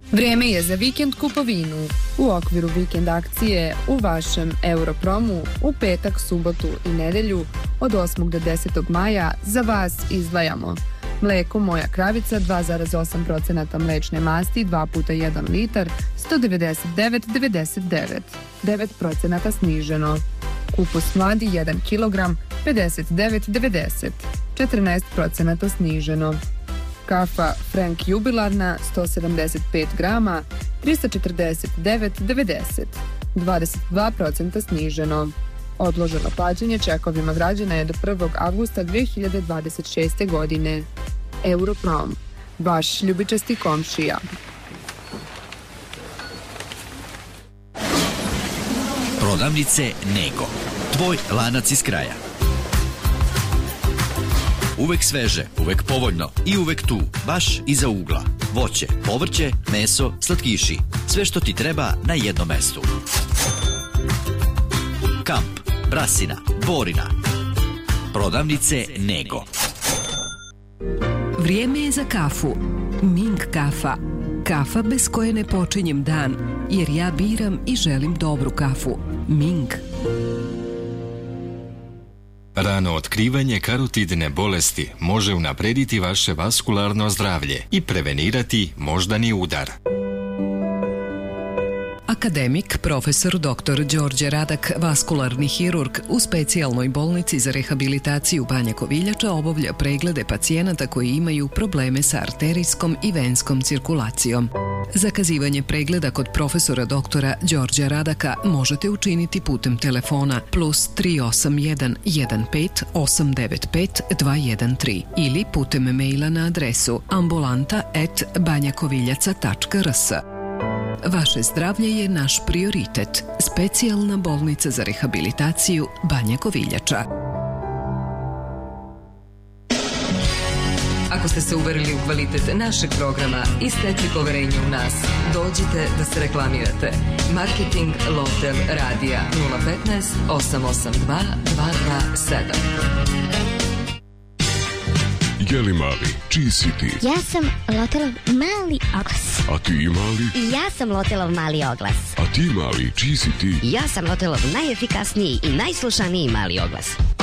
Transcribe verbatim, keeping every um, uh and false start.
Vrijeme je za vikend kupovinu. U okviru vikend akcije u vašem Europromu u petak, subotu i nedelju od osmog do desetog maja za vas izdvajamo mleko Moja kravica dva zarez osam posto mlečne masti dva puta jedan litar sto devedeset devet zarez devedeset devet, devet posto sniženo. Kupus mladi jedan kilogram pedeset devet zarez devedeset, četrnaest posto sniženo. Kafa Frank jubilarna sto sedamdeset pet grama trista četrdeset devet zarez devedeset, dvadeset dva posto sniženo. Odloženo plaćanje čekovima građana je do prvog avgusta dve hiljade dvadeset šeste. godine. Europrom, vaš ljubičasti komšija. Prodavnice Nego, tvoj lanac iz kraja. Uvek sveže, uvek povoljno i uvek tu, baš iza ugla. Voće, povrće, meso, slatkiši. Sve što ti treba na jednom mestu. Kamp, Brasina, Borina. Prodavnice Nego. Vrijeme je za kafu. Ming kafa. Kafa bez koje ne počinjem dan, jer ja biram i želim dobru kafu. Ming. Rano otkrivanje karotidne bolesti može unaprediti vaše vaskularno zdravlje i prevenirati moždani udar. Akademik, profesor doktor Đorđe Radak, vaskularni hirurg u specijalnoj bolnici za rehabilitaciju Banja Koviljača obavlja preglede pacijenata koji imaju probleme sa arterijskom i venskom cirkulacijom. Zakazivanje pregleda kod profesora doktora Đorđa Radaka možete učiniti putem telefona plus tri osam jedan jedan pet osam devet pet dva jedan tri ili putem maila na adresu ambulanta at banjakoviljaca tačka rs. Vaše zdravlje je naš prioritet. Specijalna bolnica za rehabilitaciju Banja Koviljača. Ako ste se uverili u kvalitet našeg programa i stekli poverenje u nas, dođite da se reklamirate. Marketing Lotel Radija nula petnaest osam osam dva dva dva sedam. Jeli mali, čiji si ti? Ja sam Lotelov mali oglas. A ti mali? Ja sam Lotelov mali oglas. A ti mali, čiji si ti? Ja sam Lotelov najefikasniji i najslušaniji mali oglas.